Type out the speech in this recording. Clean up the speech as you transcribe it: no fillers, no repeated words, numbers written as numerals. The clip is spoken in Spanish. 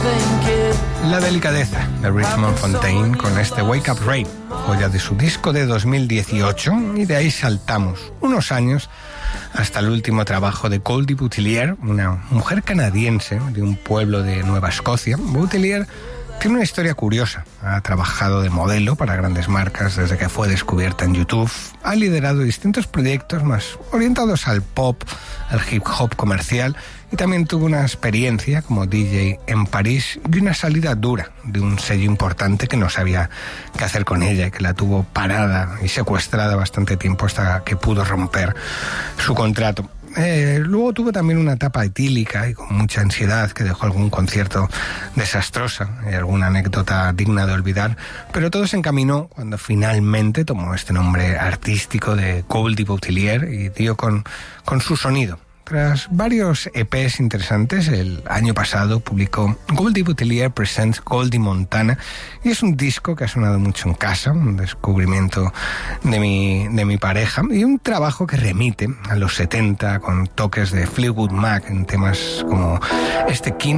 La delicadeza de Richmond Fontaine con este Wake Up Ray, joya de su disco de 2018, y de ahí saltamos unos años hasta el último trabajo de Goldie Boutillier, una mujer canadiense de un pueblo de Nueva Escocia. Boutillier tiene una historia curiosa. Ha trabajado de modelo para grandes marcas desde que fue descubierta en YouTube. Ha liderado distintos proyectos más orientados al pop, al hip hop comercial, y también tuvo una experiencia como DJ en París y una salida dura de un sello importante que no sabía qué hacer con ella y que la tuvo parada y secuestrada bastante tiempo hasta que pudo romper su contrato. Luego tuvo también una etapa etílica y con mucha ansiedad que dejó algún concierto desastrosa y alguna anécdota digna de olvidar, pero todo se encaminó cuando finalmente tomó este nombre artístico de Goldie Boutillier y dio con su sonido. Tras varios EPs interesantes, el año pasado publicó Goldie Boutillier Presents Goldie Montana, y es un disco que ha sonado mucho en casa, un descubrimiento de mi pareja, y un trabajo que remite a los 70 con toques de Fleetwood Mac en temas como este